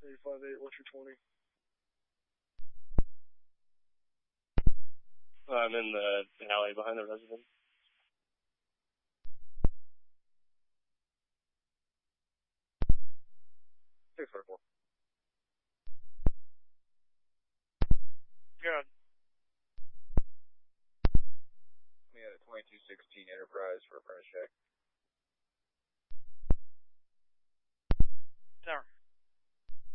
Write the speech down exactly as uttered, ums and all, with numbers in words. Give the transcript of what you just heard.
three five eight, what's your twenty? I'm in the alley behind the residence. six forty-four. Good. We had a twenty-two sixteen Enterprise for a furnace check.